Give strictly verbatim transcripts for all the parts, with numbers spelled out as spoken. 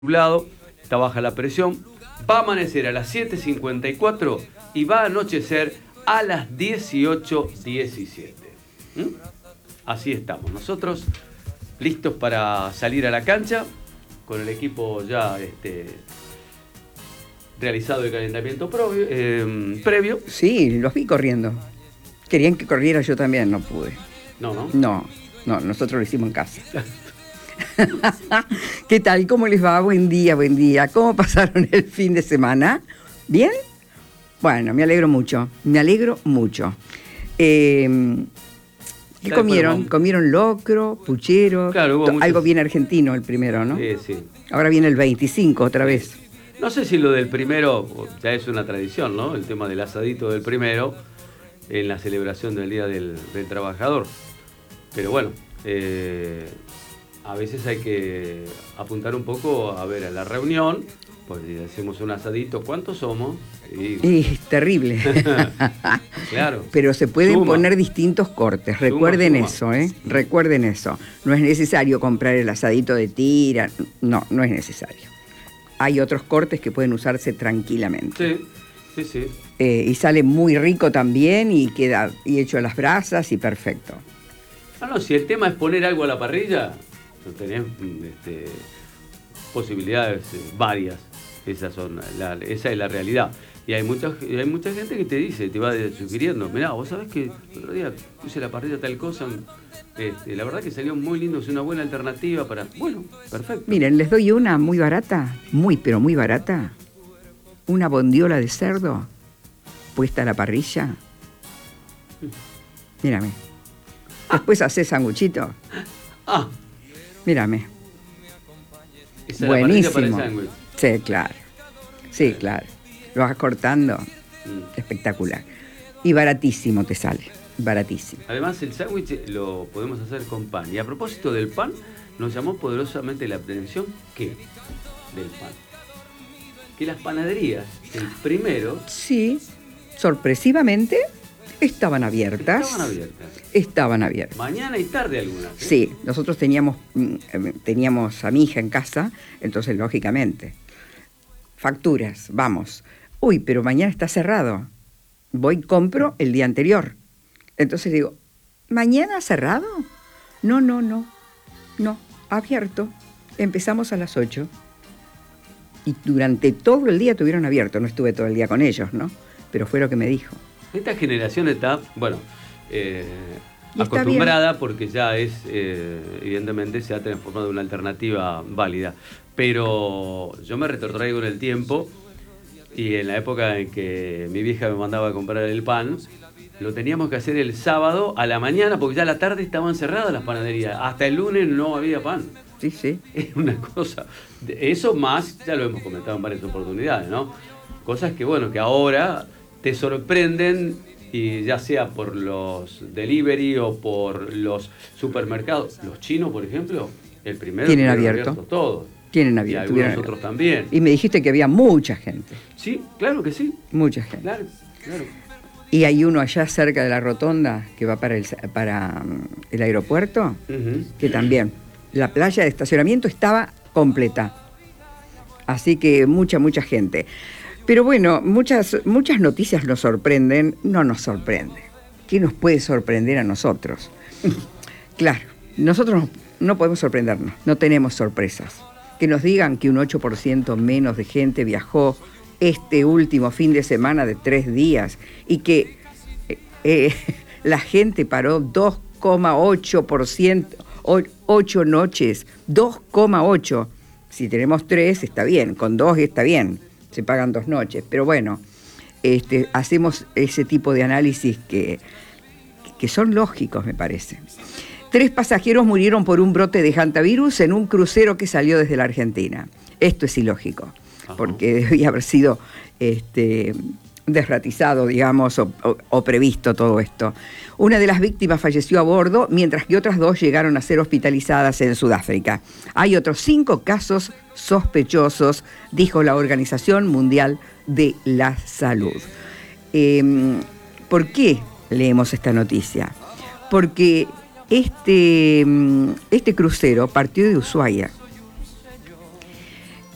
nublado, está baja la presión, va a amanecer a las siete cincuenta y cuatro y va a anochecer a las dieciocho diecisiete. ¿Mm? Así estamos nosotros, listos para salir a la cancha, con el equipo ya este, realizado el calentamiento previo, eh, previo. Sí, los vi corriendo. Querían que corriera, yo también, no pude. No, no. No, no, nosotros lo hicimos en casa. ¿Qué tal? ¿Cómo les va? Buen día, buen día. ¿Cómo pasaron el fin de semana? ¿Bien? Bueno, me alegro mucho, me alegro mucho. Eh, ¿Qué Ya comieron? después, ¿Comieron locro, puchero? Claro, hubo To- muchos- Algo bien argentino el primero, ¿no? Sí, sí. Ahora viene el veinticinco otra vez. No sé si lo del primero ya es una tradición, ¿no? El tema del asadito del primero en la celebración del Día del, del Trabajador. Pero bueno, eh, a veces hay que apuntar un poco a ver a la reunión, pues si hacemos un asadito, ¿cuántos somos? Y, Es terrible. claro. Pero se pueden Suma. poner distintos cortes. Recuerden suma. eso, ¿eh? Recuerden eso. No es necesario comprar el asadito de tira. No, no es necesario. Hay otros cortes que pueden usarse tranquilamente. Sí, sí, sí. Eh, y sale muy rico también y queda y hecho a las brasas y perfecto. Ah, no, si el tema es poner algo a la parrilla, no tenés este, posibilidades eh, varias. Esas son la, esa es la realidad. Y hay mucha, hay mucha gente que te dice, te va sugiriendo, mirá, vos sabés que el otro día puse la parrilla tal cosa, este, la verdad que salió muy lindo, es una buena alternativa para... Bueno, perfecto. Miren, les doy una muy barata, muy pero muy barata. Una bondiola de cerdo puesta a la parrilla. Mírame. Después haces sanguchito. Ah, Mírame. esa es la parrilla para el Buenísimo. sándwich. Sí, claro. Sí, claro. Lo vas cortando. Mm. Espectacular. Y baratísimo te sale. Baratísimo. Además, el sándwich lo podemos hacer con pan. Y a propósito del pan, nos llamó poderosamente la atención, ¿qué? Del pan. Que las panaderías, el primero, Sí, sorpresivamente estaban abiertas. estaban abiertas. Estaban abiertas. Mañana y tarde algunas. ¿eh? Sí, nosotros teníamos, mm, eh, teníamos a mi hija en casa, entonces lógicamente. Facturas, vamos. Uy, pero mañana está cerrado. Voy y compro el día anterior. Entonces digo, ¿mañana cerrado? No, no, no. No, abierto. Empezamos a las ocho. Y durante todo el día estuvieron abiertos. No estuve todo el día con ellos, ¿no? Pero fue lo que me dijo. Esta generación está, bueno, eh, Y está acostumbrada porque ya es, eh, evidentemente, se ha transformado en una alternativa válida. Pero yo me retrotraigo en el tiempo y en la época en que mi vieja me mandaba a comprar el pan, lo teníamos que hacer el sábado a la mañana porque ya a la tarde estaban cerradas las panaderías. Hasta el lunes no había pan. Sí, sí. Es una cosa, eso más, ya lo hemos comentado en varias oportunidades, ¿no? Cosas que, bueno, que ahora te sorprenden y ya sea por los delivery o por los supermercados. Los chinos, por ejemplo, el primero Tienen tuvieron abierto. abiertos todos. Tienen Y abierto. algunos tuvieron otros abierto. también. Y me dijiste que había mucha gente. Sí, claro que sí, Mucha gente. claro, claro. Y hay uno allá cerca de la rotonda que va para el, para mm, el aeropuerto, Ujú. que también. La playa de estacionamiento estaba completa. Así que mucha, mucha gente. Pero bueno, muchas, muchas noticias nos sorprenden. No nos sorprende. ¿Qué nos puede sorprender a nosotros? Claro, nosotros no, no podemos sorprendernos. No tenemos sorpresas. Que nos digan que un ocho por ciento menos de gente viajó este último fin de semana de tres días y que eh, eh, la gente paró dos coma ocho por ciento, ocho noches, dos coma ocho. Si tenemos tres, está bien, con dos está bien, se pagan dos noches. Pero bueno, este, hacemos ese tipo de análisis que, que son lógicos, me parece. Tres pasajeros murieron por un brote de hantavirus en un crucero que salió desde la Argentina. Esto es ilógico, Ajá. porque debía haber sido este, desratizado, digamos, o, o, o previsto todo esto. Una de las víctimas falleció a bordo, mientras que otras dos llegaron a ser hospitalizadas en Sudáfrica. Hay otros cinco casos sospechosos, dijo la Organización Mundial de la Salud. Eh, ¿Por qué leemos esta noticia? Porque este, este crucero partió de Ushuaia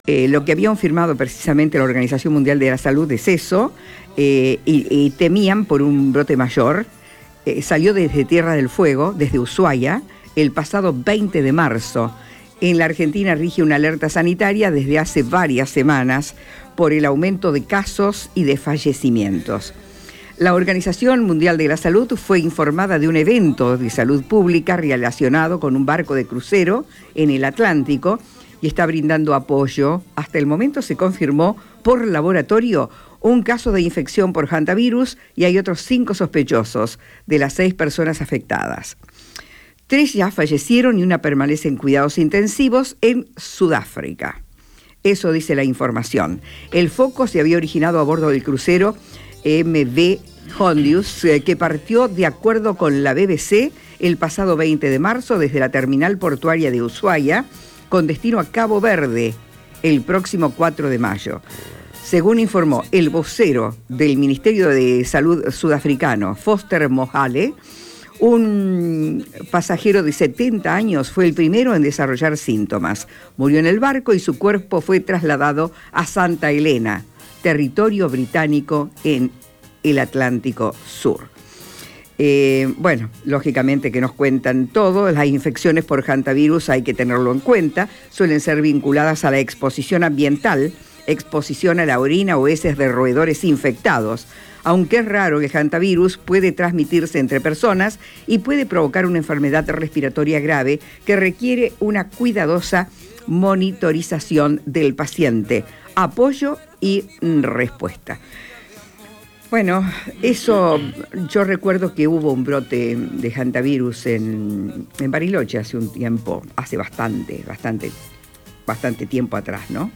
Eh, lo que habían firmado precisamente la Organización Mundial de la Salud es eso, eh, y, y temían por un brote mayor. Eh, salió desde Tierra del Fuego, desde Ushuaia, el pasado veinte de marzo. En la Argentina rige una alerta sanitaria desde hace varias semanas por el aumento de casos y de fallecimientos. La Organización Mundial de la Salud fue informada de un evento de salud pública relacionado con un barco de crucero en el Atlántico y está brindando apoyo. Hasta el momento se confirmó por laboratorio un caso de infección por hantavirus y hay otros cinco sospechosos de las seis personas afectadas. Tres ya fallecieron y una permanece en cuidados intensivos en Sudáfrica. Eso dice la información. El foco se había originado a bordo del crucero M V Hondius, eh, que partió de acuerdo con la B B C el pasado veinte de marzo desde la terminal portuaria de Ushuaia, con destino a Cabo Verde el próximo cuatro de mayo. Según informó el vocero del Ministerio de Salud sudafricano, Foster Mohale, un pasajero de setenta años fue el primero en desarrollar síntomas. Murió en el barco y su cuerpo fue trasladado a Santa Helena, territorio británico en el Atlántico Sur. Eh, bueno, lógicamente que nos cuentan todo. Las infecciones por hantavirus hay que tenerlo en cuenta. Suelen ser vinculadas a la exposición ambiental, exposición a la orina o heces de roedores infectados. Aunque es raro, que el hantavirus puede transmitirse entre personas y puede provocar una enfermedad respiratoria grave que requiere una cuidadosa monitorización del paciente, apoyo y respuesta. Bueno, eso, yo recuerdo que hubo un brote de hantavirus en, en Bariloche hace un tiempo, hace bastante, bastante, bastante tiempo atrás, ¿no?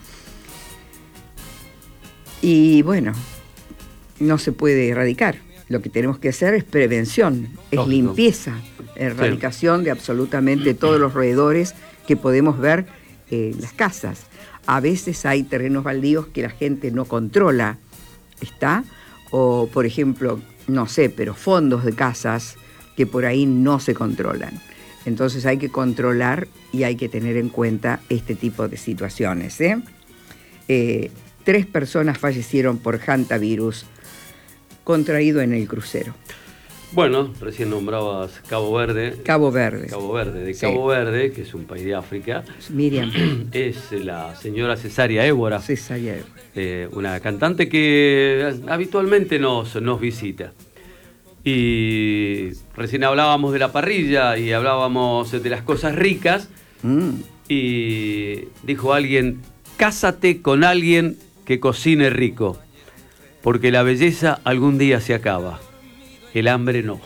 Y bueno, no se puede erradicar. Lo que tenemos que hacer es prevención, es Lógico. limpieza, erradicación sí. de absolutamente todos los roedores que podemos ver en las casas. A veces hay terrenos baldíos que la gente no controla, ¿está? O, por ejemplo, no sé, pero fondos de casas que por ahí no se controlan. Entonces hay que controlar y hay que tener en cuenta este tipo de situaciones, ¿eh? Eh, tres personas fallecieron por hantavirus contraído en el crucero. Bueno, recién nombrabas Cabo Verde. Cabo Verde. Cabo Verde. De sí. Cabo Verde, que es un país de África. Miriam. Es la señora Cesárea Évora. Cesárea Évora. Eh, una cantante que habitualmente nos, nos visita. Y recién hablábamos de la parrilla y hablábamos de las cosas ricas. Mm. Y dijo alguien, cásate con alguien que cocine rico, porque la belleza algún día se acaba, el hambre no.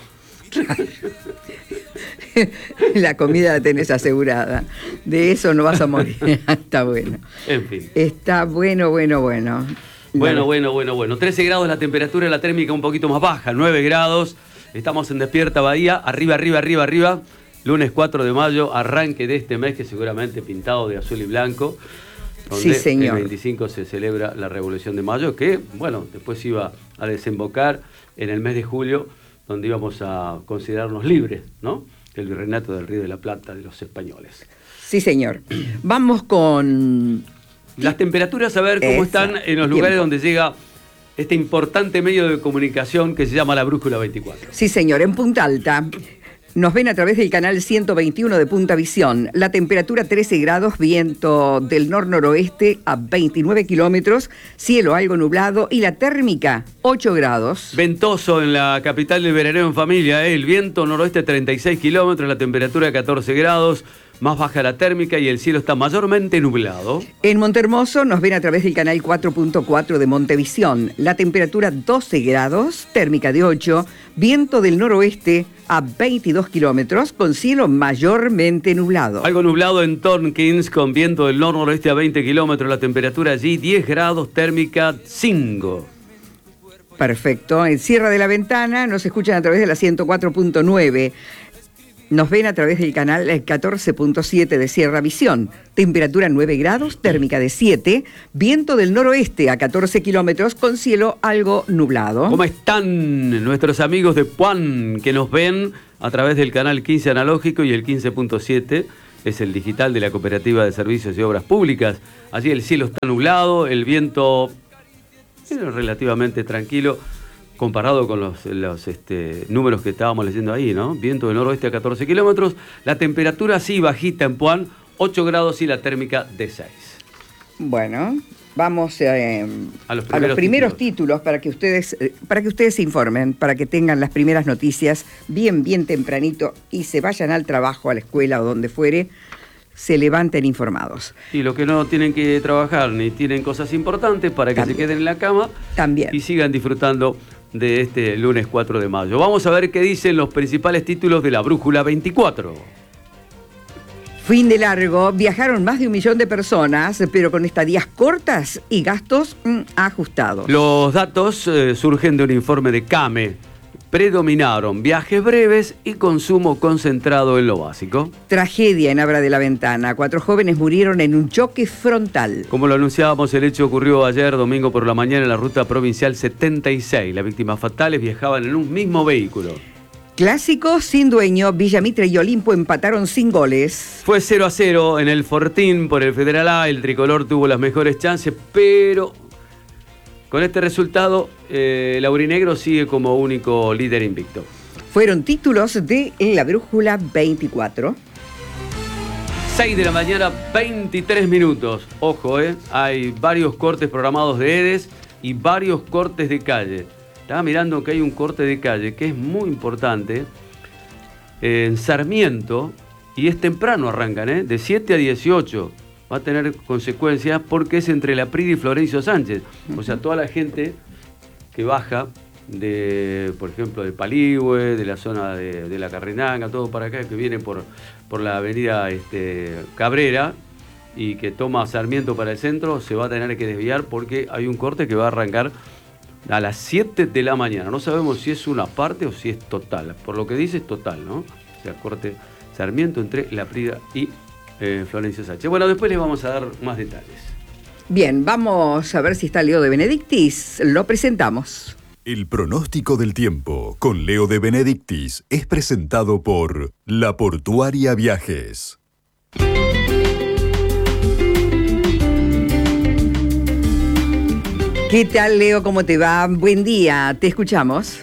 La comida la tenés asegurada, de eso no vas a morir. Está bueno. En fin. Está bueno, bueno, bueno. Bueno, bueno, bueno, bueno. trece grados la temperatura, la térmica un poquito más baja, nueve grados. Estamos en Despierta Bahía, arriba, arriba, arriba, arriba. Lunes cuatro de mayo, arranque de este mes que seguramente pintado de azul y blanco. Donde sí, señor. El veinticinco se celebra la Revolución de Mayo, que, bueno, después iba a desembocar en el mes de julio, donde íbamos a considerarnos libres, ¿no? El virreinato del Río de la Plata de los españoles. Sí, señor. Vamos con... Las temperaturas, a ver cómo Esa. están en los lugares Tiempo. donde llega este importante medio de comunicación que se llama la Brújula veinticuatro. Sí, señor, en Punta Alta. Nos ven a través del canal ciento veintiuno de Punta Visión. La temperatura trece grados, viento del nor-noroeste a veintinueve kilómetros, cielo algo nublado y la térmica ocho grados. Ventoso en la capital del veraneo en familia, ¿eh? El viento noroeste treinta y seis kilómetros, la temperatura catorce grados, más baja la térmica y el cielo está mayormente nublado. En Montehermoso nos ven a través del canal cuatro punto cuatro de Montevisión. La temperatura doce grados, térmica de ocho, viento del noroeste a veintidós kilómetros, con cielo mayormente nublado. Algo nublado en Tompkins, con viento del nor-noroeste a veinte kilómetros, la temperatura allí diez grados, térmica cinco. Perfecto. En Sierra de la Ventana nos escuchan a través de la ciento cuatro punto nueve. Nos ven a través del canal catorce punto siete de Sierra Visión. Temperatura nueve grados, térmica de siete. Viento del noroeste a catorce kilómetros con cielo algo nublado. ¿Cómo están nuestros amigos de Puan que nos ven a través del canal quince analógico y el quince punto siete es el digital de la Cooperativa de Servicios y Obras Públicas. Allí el cielo está nublado, el viento es relativamente tranquilo comparado con los, los este, números que estábamos leyendo ahí, ¿no? Viento del noroeste a catorce kilómetros, la temperatura sí bajita en Puan, ocho grados y la térmica de seis. Bueno, vamos eh, a los primeros, a los primeros títulos. títulos para que ustedes eh, para que ustedes se informen, para que tengan las primeras noticias bien, bien tempranito y se vayan al trabajo, a la escuela o donde fuere, se levanten informados. Y los que no tienen que trabajar ni tienen cosas importantes para que también se queden en la cama también y sigan disfrutando de este lunes cuatro de mayo. Vamos a ver qué dicen los principales títulos de la Brújula veinticuatro. Fin de largo, viajaron más de un millón de personas, pero con estadías cortas y gastos mm, ajustados. Los datos eh, surgen de un informe de CAME. Predominaron viajes breves y consumo concentrado en lo básico. Tragedia en Abra de la Ventana. Cuatro jóvenes murieron en un choque frontal. Como lo anunciábamos, el hecho ocurrió ayer domingo por la mañana en la ruta provincial setenta y seis. Las víctimas fatales viajaban en un mismo vehículo. Clásico sin dueño, Villa Mitre y Olimpo empataron sin goles. Fue cero a cero en el Fortín por el Federal A. El tricolor tuvo las mejores chances, pero con este resultado, eh, el aurinegro sigue como único líder invicto. Fueron títulos de La Brújula veinticuatro. seis de la mañana, veintitrés minutos. Ojo, eh, hay varios cortes programados de Edes y varios cortes de calle. Estaba mirando que hay un corte de calle que es muy importante eh, en Sarmiento, y es temprano arrancan, eh, de siete a dieciocho. Va a tener consecuencias porque es entre La Prida y Florencio Sánchez. O sea, toda la gente que baja de, por ejemplo, de Paligüe, de la zona de, de la Carrinanga, todo para acá, que viene por, por la avenida este, Cabrera y que toma Sarmiento para el centro, se va a tener que desviar porque hay un corte que va a arrancar a las siete de la mañana. No sabemos si es una parte o si es total. Por lo que dice es total, ¿no? O sea, corte Sarmiento entre La Prida y Eh, Florencio Sánchez. Bueno, después les vamos a dar más detalles. Bien, vamos a ver si está Leo de Benedictis. Lo presentamos. El pronóstico del tiempo con Leo de Benedictis es presentado por La Portuaria Viajes. ¿Qué tal, Leo? ¿Cómo te va? Buen día, te escuchamos.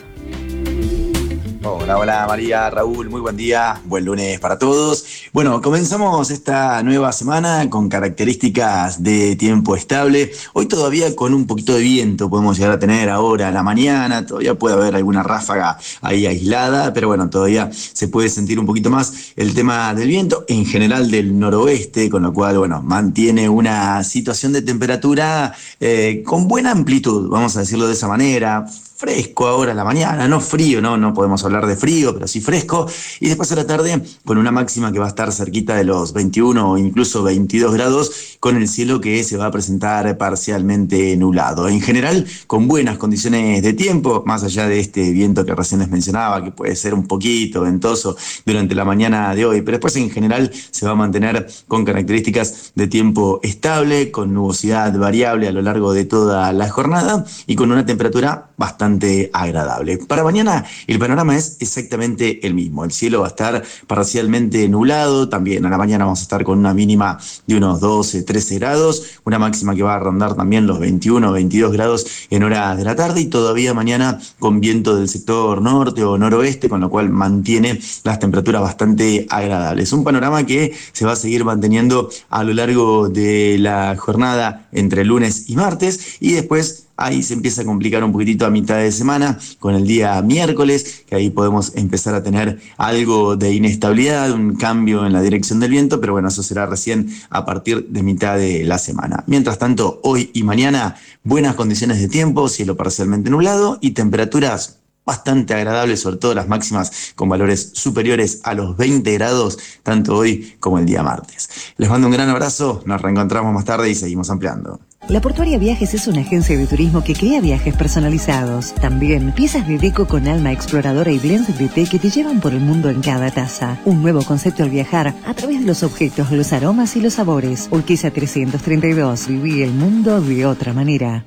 Hola, hola María, Raúl, muy buen día, buen lunes para todos. Bueno, comenzamos esta nueva semana con características de tiempo estable. Hoy todavía con un poquito de viento podemos llegar a tener ahora a la mañana, todavía puede haber alguna ráfaga ahí aislada, pero bueno, todavía se puede sentir un poquito más el tema del viento, en general del noroeste, con lo cual, bueno, mantiene una situación de temperatura eh, con buena amplitud, vamos a decirlo de esa manera. Fresco ahora a la mañana, no frío, no, no podemos hablar de frío, pero sí fresco. Y después a la tarde con una máxima que va a estar cerquita de los veintiuno o incluso veintidós grados, con el cielo que se va a presentar parcialmente nublado. En general, con buenas condiciones de tiempo, más allá de este viento que recién les mencionaba, que puede ser un poquito ventoso durante la mañana de hoy, pero después en general se va a mantener con características de tiempo estable, con nubosidad variable a lo largo de toda la jornada y con una temperatura bastante agradable. Para mañana el panorama es exactamente el mismo. El cielo va a estar parcialmente nublado. También a la mañana vamos a estar con una mínima de unos doce, trece grados. Una máxima que va a rondar también los veintiuno, veintidós grados en horas de la tarde. Y todavía mañana con viento del sector norte o noroeste, con lo cual mantiene las temperaturas bastante agradables. Un panorama que se va a seguir manteniendo a lo largo de la jornada entre lunes y martes. Y después ahí se empieza a complicar un poquitito a mitad de semana con el día miércoles, que ahí podemos empezar a tener algo de inestabilidad, un cambio en la dirección del viento, pero bueno, eso será recién a partir de mitad de la semana. Mientras tanto, hoy y mañana, buenas condiciones de tiempo, cielo parcialmente nublado y temperaturas bastante agradables, sobre todo las máximas con valores superiores a los veinte grados, tanto hoy como el día martes. Les mando un gran abrazo, nos reencontramos más tarde y seguimos ampliando. La Portuaria Viajes es una agencia de turismo que crea viajes personalizados. También piezas de deco con alma exploradora y blends de té que te llevan por el mundo en cada taza. Un nuevo concepto al viajar a través de los objetos, los aromas y los sabores. Urquiza trescientos treinta y dos. Viví el mundo de otra manera.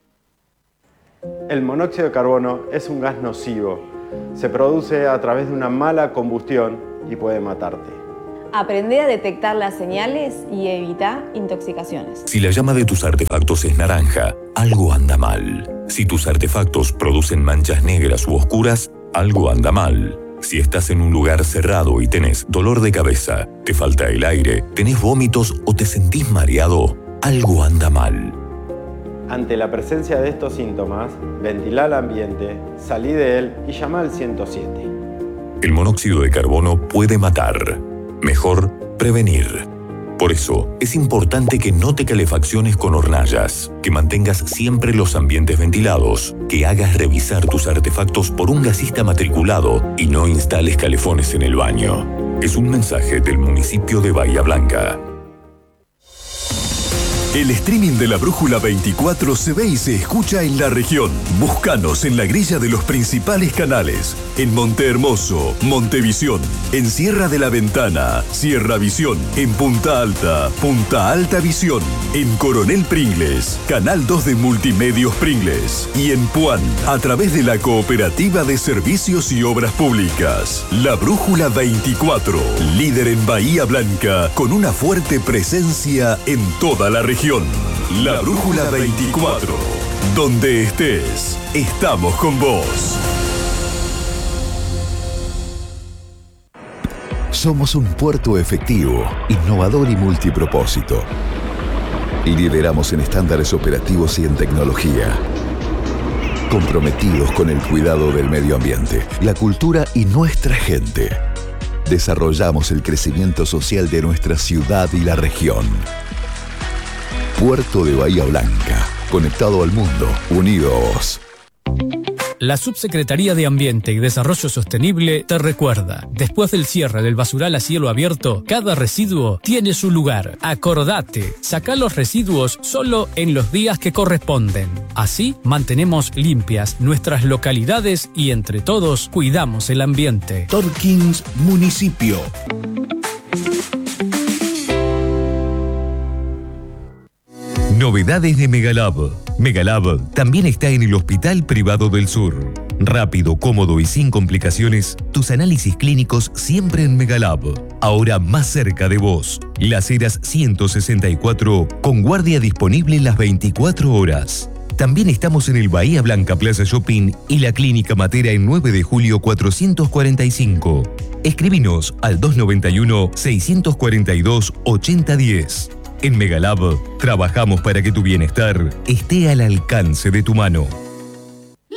El monóxido de carbono es un gas nocivo. Se produce a través de una mala combustión y puede matarte. Aprende a detectar las señales y evita intoxicaciones. Si la llama de tus artefactos es naranja, algo anda mal. Si tus artefactos producen manchas negras u oscuras, algo anda mal. Si estás en un lugar cerrado y tenés dolor de cabeza, te falta el aire, tenés vómitos o te sentís mareado, algo anda mal. Ante la presencia de estos síntomas, ventila el ambiente, salí de él y llama al ciento siete. El monóxido de carbono puede matar. Mejor prevenir. Por eso, es importante que no te calefacciones con hornallas, que mantengas siempre los ambientes ventilados, que hagas revisar tus artefactos por un gasista matriculado y no instales calefones en el baño. Es un mensaje del municipio de Bahía Blanca. El streaming de la Brújula veinticuatro se ve y se escucha en la región. Búscanos en la grilla de los principales canales. En Monte Hermoso, Montevisión. En Sierra de la Ventana, Sierra Visión. En Punta Alta, Punta Alta Visión. En Coronel Pringles, Canal dos de Multimedios Pringles. Y en Puan, a través de la Cooperativa de Servicios y Obras Públicas. La Brújula veinticuatro, líder en Bahía Blanca, con una fuerte presencia en toda la región. La Brújula veinticuatro. Donde estés, estamos con vos. Somos un puerto efectivo, innovador y multipropósito. Lideramos en estándares operativos y en tecnología. Comprometidos con el cuidado del medio ambiente, la cultura y nuestra gente. Desarrollamos el crecimiento social de nuestra ciudad y la región. Puerto de Bahía Blanca, conectado al mundo, unidos. La Subsecretaría de Ambiente y Desarrollo Sostenible te recuerda, después del cierre del basural a cielo abierto, cada residuo tiene su lugar. Acordate, saca los residuos solo en los días que corresponden. Así mantenemos limpias nuestras localidades y entre todos cuidamos el ambiente. Torkins Municipio. Novedades de Megalab. Megalab también está en el Hospital Privado del Sur. Rápido, cómodo y sin complicaciones, tus análisis clínicos siempre en Megalab. Ahora más cerca de vos. Las Heras ciento sesenta y cuatro, con guardia disponible las veinticuatro horas. También estamos en el Bahía Blanca Plaza Shopping y la Clínica Matera en nueve de julio cuatrocientos cuarenta y cinco. Escribinos al dos noventa y uno, seiscientos cuarenta y dos, ochenta diez. En Megalab trabajamos para que tu bienestar esté al alcance de tu mano.